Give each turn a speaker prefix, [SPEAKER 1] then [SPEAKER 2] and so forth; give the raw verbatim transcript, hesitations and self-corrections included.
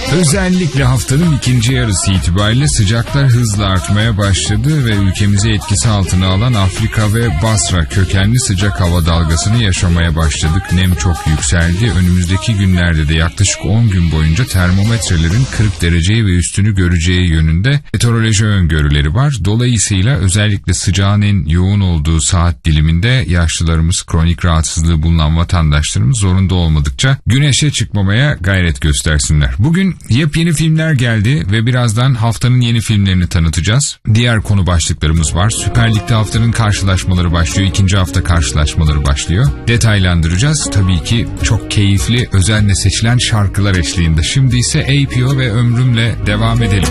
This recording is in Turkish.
[SPEAKER 1] Özellikle haftanın ikinci yarısı itibariyle sıcaklar hızla artmaya başladı ve ülkemizi etkisi altına alan Afrika ve Basra kökenli sıcak hava dalgasını yaşamaya başladık. Nem çok yükseldi. Önümüzdeki günlerde de yaklaşık on gün boyunca termometrelerin kırk dereceyi ve üstünü göreceği yönünde meteoroloji öngörüleri var. Dolayısıyla özellikle sıcağın en yoğun olduğu saat diliminde yaşlılarımız, kronik rahatsızlığı bulunan vatandaşlarımız zorunda olmadıkça güneşe çıkmamaya gayret göstersinler. Bugün yepyeni filmler geldi ve birazdan haftanın yeni filmlerini tanıtacağız. Diğer konu başlıklarımız var. Süper Lig'de haftanın karşılaşmaları başlıyor. İkinci hafta karşılaşmaları başlıyor. Detaylandıracağız. Tabii ki çok keyifli, özenle seçilen şarkılar eşliğinde. Şimdi ise A P O ve Ömrüm'le devam edelim.